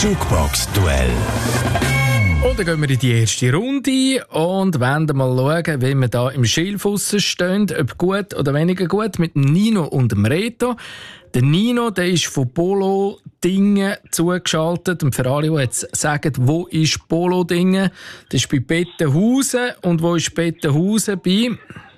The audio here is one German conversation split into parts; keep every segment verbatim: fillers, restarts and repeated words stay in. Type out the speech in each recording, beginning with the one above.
Jukebox-Duell. Und dann gehen wir in die erste Runde und wollen mal schauen, wie wir da im Schilfuss stehen, ob gut oder weniger gut, mit dem Nino und dem Reto. Der Nino, der ist von Polo Dingen zugeschaltet. Und für alle, die jetzt sagen, wo ist Polo Dingen, das ist bei Bettenhausen. Und wo ist Bettenhausen? Bei...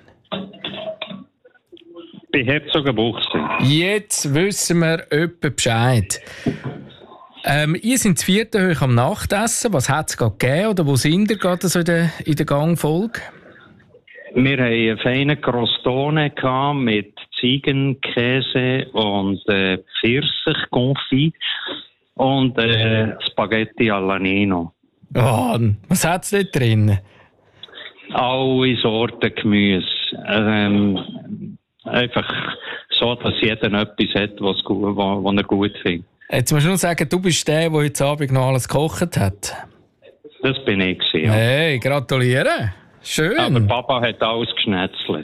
Bei Herzogenbuchsee. Jetzt wissen wir etwa Bescheid. Ähm, ihr seid das vierte hoch am Nachtessen. Was hat es gerade gegeben? Oder wo sind ihr gerade so in der, in der Gangfolge? Wir hatten einen feinen Crostone mit Ziegenkäse und äh, Pfirsichkonfit und äh, Spaghetti alla Nino. Oh, was hat es dort drin? Alle Sorten Gemüse. Ähm, einfach so, dass jeder etwas hat, was, gut, was, was er gut findet. Jetzt musst du nur sagen, du bist der, der heute Abend noch alles gekocht hat. Das bin ich gewesen, ja. Hey, gratuliere. Schön. Aber Papa hat alles geschnetzelt.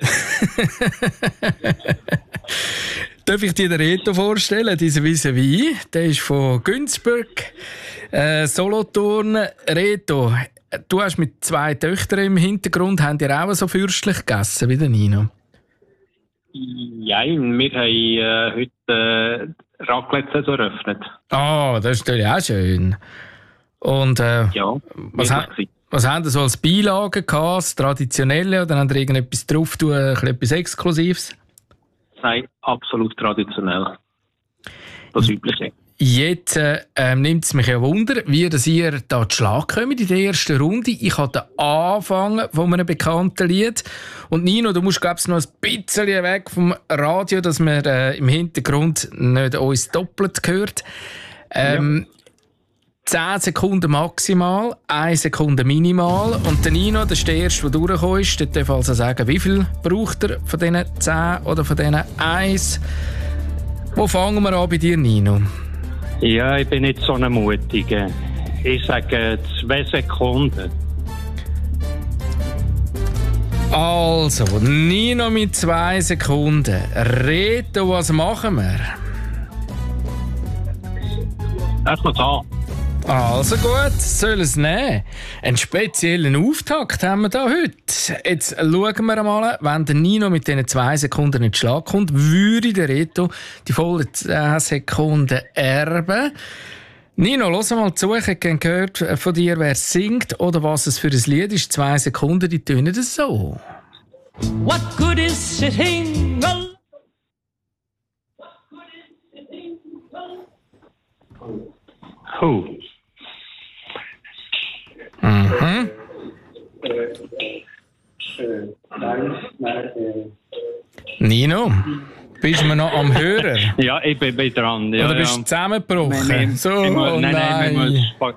Darf ich dir den Reto vorstellen, diesen Vis-à-vis? Der ist von Günzburg, äh, Solothurn. Reto, du hast mit zwei Töchtern im Hintergrund, haben die auch so fürstlich gegessen wie der Nino? Ja, wir haben äh, heute äh, Raclette eröffnet. Ah, oh, das ist natürlich auch schön. Und äh, ja, was, ha- was haben Sie so als Beilagen gehabt, das Traditionelle, oder haben Sie irgendetwas drauf tun, etwas Exklusives? Nein, absolut traditionell. Das Übliche. Jetzt äh, nimmt es mich ja Wunder, wie dass ihr da zu Schlag kommt in der ersten Runde. Ich hatte den Anfang von einem bekannten Lied. Und Nino, du musst, glaube ich, noch ein bisschen weg vom Radio, dass man äh, im Hintergrund nicht uns doppelt hört. Ähm, ja. zehn Sekunden maximal, eine Sekunde minimal. Und der Nino, das ist der Erste, der durchgekommen ist. Der darf also sagen, wie viel braucht er von diesen zehn oder von diesen eins. Wo fangen wir an bei dir, Nino? Ja, ich bin nicht so ein Mutiger. Ich sage zwei Sekunden. Also, Nino mit zwei Sekunden. Reto, was machen wir? Erstmal an. Also gut, soll es nehmen. Einen speziellen Auftakt haben wir da heute. Jetzt schauen wir mal, wenn der Nino mit diesen zwei Sekunden nicht Schlag kommt, würde der Reto die vollen zehn Sekunden erben. Nino, lass mal zu. Ich hätte gerne gehört von dir, wer singt oder was es für ein Lied ist. Zwei Sekunden, die tönen das so. What good is sitting alone? Oh. Mhm. Nino, bist du noch am Hörer? Ja, ich bin, bin dran. Ja, Oder bist du ja. zusammengebrochen? Nein, nein, so, ich muss, oh nein, nein, nein. ich muss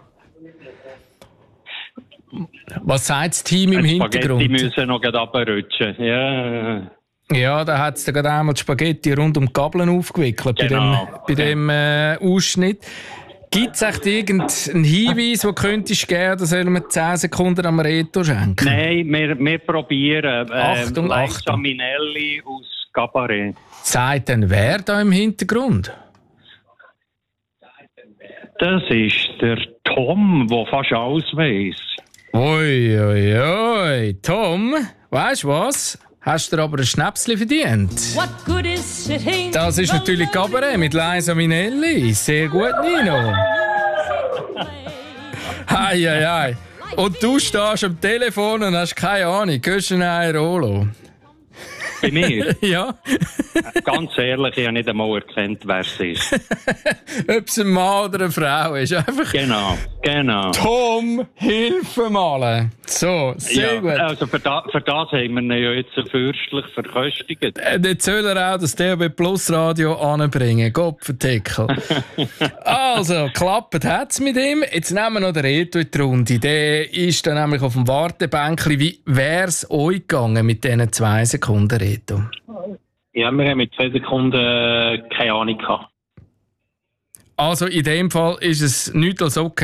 Was sagt das Team im Hintergrund? Die müssen noch runterrutschen. Ja. Ja, da hat es gerade einmal die Spaghetti rund um die Gabeln aufgewickelt Genau. bei dem, bei dem äh, Ausschnitt. Gibt es echt irgendeinen Hinweis, den könntest geben, oder sollen wir zehn Sekunden am Reto schenken? Nein, wir, wir probieren. Achtung, Liza Achtung. Minnelli aus Cabaret. Sagt denn wer da im Hintergrund? Das ist der Tom, der fast alles weiss. Ui, ui, ui. Tom, weißt du was? Hast du dir aber ein Schnäpschen verdient? What good is sitting Das ist natürlich Cabaret mit Liza Minnelli. Sehr gut, Nino. Hei, hei, hei. Und du stehst am Telefon und hast keine Ahnung. Hörst du einen Rolo? Bei mir? Ja. Ganz ehrlich, ich habe nicht einmal erkannt, wer es ist. Ob es ein Mann oder eine Frau ist. Einfach Genau, genau. Tom, hilf mal. So, sehr Ja, gut. also für, da, für das haben wir ihn ja jetzt so fürstlich verköstigt. Äh, Jetzt soll er auch das D A B Plus Radio anbringen. Gott vertickel. Also, klappt hat's mit ihm. Jetzt nehmen wir noch den Reto in die Runde. Der ist dann nämlich auf dem Wartebänkchen. Wie wär's euch gegangen mit diesen zwei Sekunden, Reto? Ja, wir haben mit zwei Sekunden äh, keine Ahnung gehabt. Also, in dem Fall ist es nichts als okay.